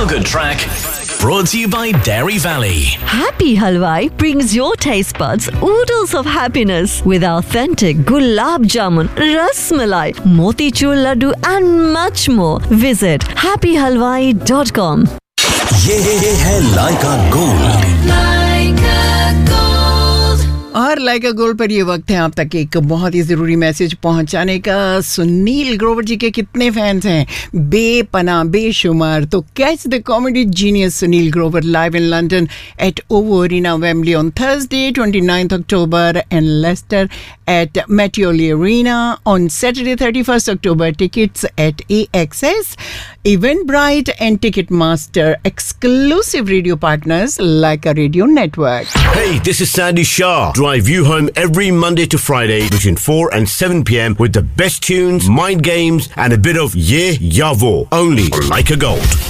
Feel Good track brought to you by Dairy Valley. Happy Halwai brings your taste buds oodles of happiness with authentic gulab jamun, ras malai, motichur laddu and much more. Visit happyhalwai.com. ये है लाइका gold. और लाइका gold पर ये वक्त है आप तक एक बहुत ही ज़रूरी मैसेज पहुंचाने का। सुनील ग्रोवर जी के कितने फैंस हैं, बेपना बेशुमार। तो catch the comedy genius Sunil Grover live in London eight OVO Arena Wembley on Thursday 29th October and Leicester at Meteoli Arena on Saturday 31st October. Tickets at AXS, Eventbrite and Ticketmaster. Exclusive radio partners like a radio network. Hey, this is Sandy Shah. Drive you home every Monday to Friday between 4 and 7 p.m. with the best tunes, mind games, and a bit of yeah, yavo. Only on Like a Gold.